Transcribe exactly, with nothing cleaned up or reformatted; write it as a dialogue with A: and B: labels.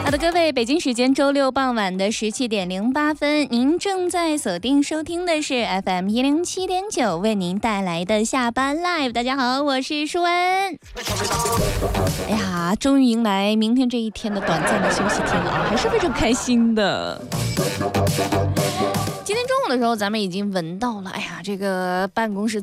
A: 好的，各位，北京时间周六傍晚的十七点零八分，您正在锁定收听的是 F M 一零七点九为您带来的下班 Live。大家好，我是舒文。哎呀，终于迎来明天这一天的短暂的休息天了，还是非常开心的。今天中午的时候，咱们已经闻到了，哎呀，这个办公室